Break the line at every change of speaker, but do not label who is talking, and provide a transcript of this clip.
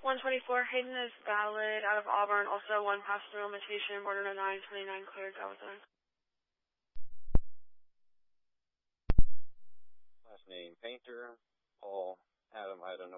124, Hayden is valid out of Auburn. Also, one passenger limitation, border 929 cleared, Galveston.
Last name Painter, Paul, Adam, I don't know.